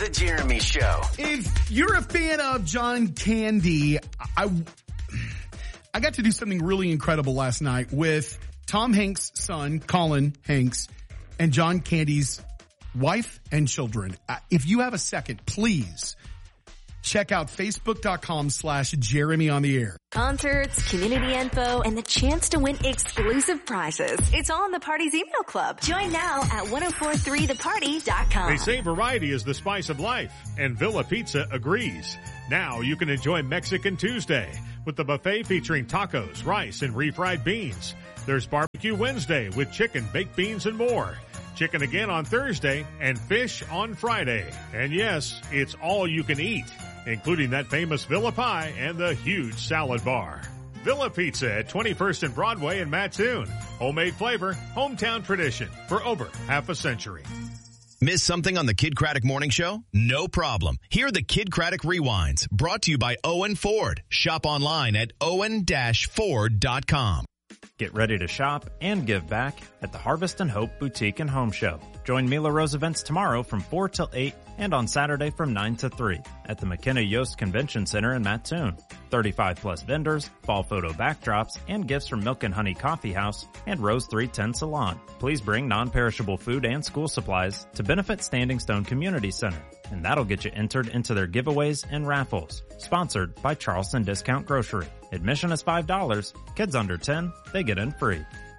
The Jeremy Show. If you're a fan of John Candy, I got to do something really incredible last night with Tom Hanks' son, Colin Hanks, and John Candy's wife and children. If you have a second, please check out Facebook.com/Jeremy on the air. Concerts, community info, and the chance to win exclusive prizes. It's all in the Party's email club. Join now at 1043theparty.com. They say variety is the spice of life, and Villa Pizza agrees. Now you can enjoy Mexican Tuesday with the buffet featuring tacos, rice, and refried beans. There's Barbecue Wednesday with chicken, baked beans, and more. Chicken again on Thursday and fish on Friday. And yes, it's all you can eat, including that famous Villa Pie and the huge salad bar. Villa Pizza at 21st and Broadway in Mattoon. Homemade flavor, hometown tradition for over half a century. Miss something on the Kid Craddock Morning Show? No problem. Hear the Kid Craddock Rewinds, brought to you by Owen Ford. Shop online at owen-ford.com. Get ready to shop and give back at the Harvest and Hope Boutique and Home Show. Join Mila Rose events tomorrow from 4 till 8 and on Saturday from 9 to 3 at the McKenna Yost Convention Center in Mattoon. 35 plus vendors, fall photo backdrops, and gifts from Milk and Honey Coffee House and Rose 310 Salon. Please bring non-perishable food and school supplies to benefit Standing Stone Community Center, and that'll get you entered into their giveaways and raffles. Sponsored by Charleston Discount Grocery. Admission is $5. Kids under 10, they get in free.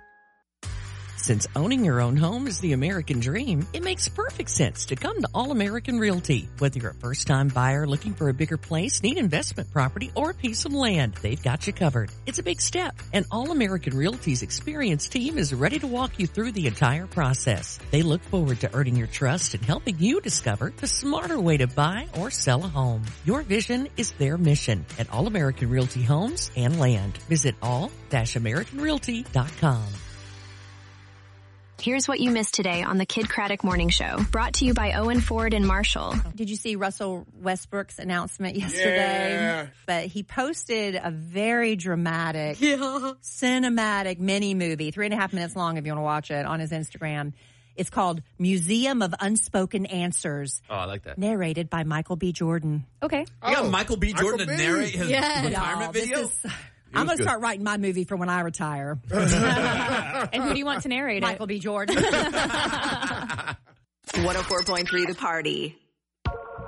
Since owning your own home is the American dream, it makes perfect sense to come to All American Realty. Whether you're a first-time buyer looking for a bigger place, need investment property, or a piece of land, they've got you covered. It's a big step, and All American Realty's experienced team is ready to walk you through the entire process. They look forward to earning your trust and helping you discover the smarter way to buy or sell a home. Your vision is their mission at All American Realty Homes and Land. Visit all-americanrealty.com. Here's what you missed today on the Kid Craddock Morning Show. Brought to you by Owen Ford and Marshall. Did you see Russell Westbrook's announcement yesterday? Yeah. But he posted a very dramatic, cinematic mini movie, 3.5 minutes long if you want to watch it, on his Instagram. It's called Museum of Unspoken Answers. Oh, I like that. Narrated by Michael B. Jordan. Okay. You got Michael B. Jordan to narrate his retirement video? I'm going to start writing my movie for when I retire. And who do you want to narrate it? Michael B. Jordan. 104.3 The Party.